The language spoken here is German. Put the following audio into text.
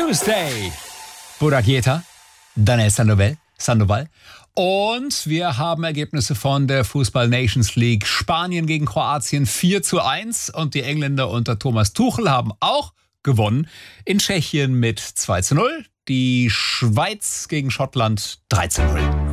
Tuesday. Burak Yeta, Daniel Sandoval. Und wir haben Ergebnisse von der Fußball Nations League. Spanien gegen Kroatien 4:1 und die Engländer unter Thomas Tuchel haben auch gewonnen. In Tschechien mit 2:0. Die Schweiz gegen Schottland 3:0.